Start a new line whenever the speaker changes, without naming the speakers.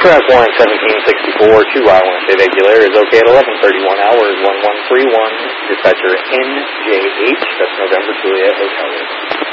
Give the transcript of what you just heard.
Track 11764 to Island Irregular is okay at 11:31 hours, 1131. Dispatcher NJH, that's November Juliet Hotel.